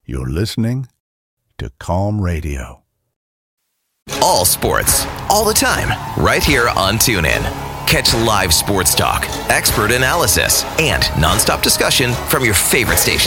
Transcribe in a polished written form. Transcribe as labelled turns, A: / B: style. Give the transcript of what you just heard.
A: You're listening to Calm Radio.
B: All sports, all the time, right here on TuneIn. Catch live sports talk, expert analysis, and nonstop discussion from your favorite station.